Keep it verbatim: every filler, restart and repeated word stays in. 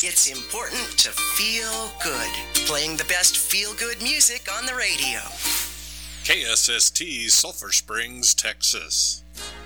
It's important to feel good. Playing the best feel-good music on the radio. K S S T, Sulphur Springs, Texas.